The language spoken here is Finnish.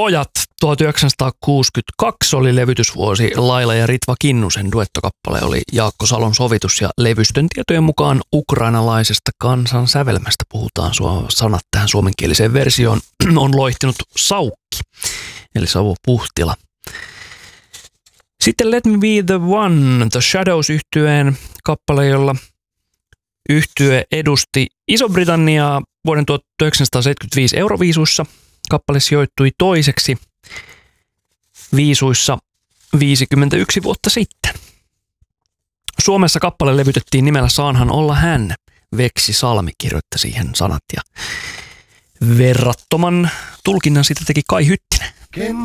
pojat 1962 oli levytysvuosi. Laila ja Ritva Kinnusen duettokappale oli Jaakko Salon sovitus ja levystön tietojen mukaan ukrainalaisesta kansansävelmästä puhutaan. Sanat tähän suomenkieliseen versioon on loihtinut Saukki, eli Savo Puhtila. Sitten Let Me Be The One, The Shadows-yhtyeen kappale, jolla yhtye edusti Iso-Britanniaa vuoden 1975 Euroviisuissa. Kappale sijoittui toiseksi viisuissa 51 vuotta sitten. Suomessa kappale levytettiin nimellä Saanhan olla hän. Veksi Salmi kirjoitti siihen sanat ja verrattoman tulkinnan siitä teki Kai Hyttinen.